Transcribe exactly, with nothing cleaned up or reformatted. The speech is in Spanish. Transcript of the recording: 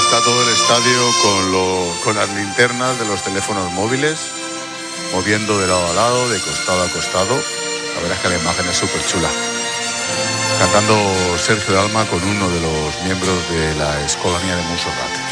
Está todo el estadio con, lo, con las linternas de los teléfonos móviles, moviendo de lado a lado, de costado a costado. La verdad es que la imagen es súper chula. Cantando Sergio Dalma con uno de los miembros de la Escolanía de Montserrat.